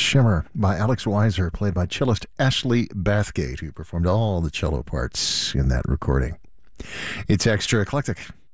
Shimmer by Alex Weiser, played by cellist Ashley Bathgate, who performed all the cello parts in that recording. It's Extra Eclectic